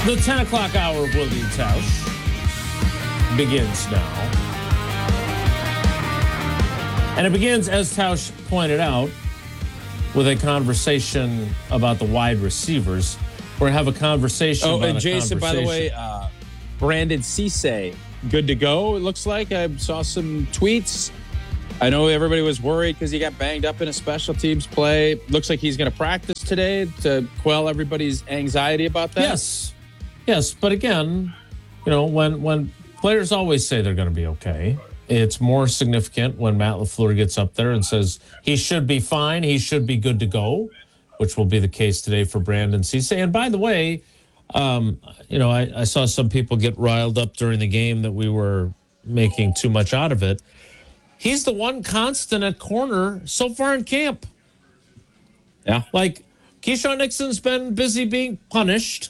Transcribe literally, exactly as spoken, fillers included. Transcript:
The ten o'clock hour of Willie Tausch begins now. And it begins, as Tausch pointed out, with a conversation about the wide receivers. We're going to have a conversation Oh, about and a Jason, by the way, uh, Brandon Cisse, good to go, it looks like. I saw some tweets. I know everybody was worried because he got banged up in a special teams play. Looks like he's going to practice today to quell everybody's anxiety about that. Yes. Yes, but again, you know, when when players always say they're going to be okay, it's more significant when Matt LaFleur gets up there and says he should be fine, he should be good to go, which will be the case today for Brandon Cisse. And by the way, um, you know, I, I saw some people get riled up during the game that we were making too much out of it. He's the one constant at corner so far in camp. Yeah. Like, Keyshawn Nixon's been busy being punished.